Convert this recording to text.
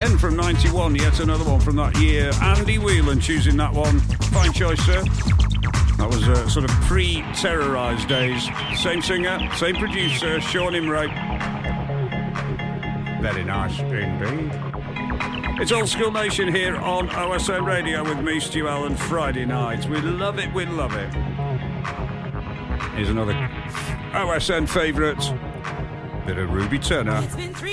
again from 91, yet another one from that year. Andy Whelan choosing that one. Fine choice, sir. That was sort of pre-terrorised days. Same singer, same producer, Sean Imray. Very nice indeed. It's Old School Nation here on OSN Radio with me, Stu Allen, Friday nights. We love it, we love it. Here's another OSN favourite, bit of Ruby Turner.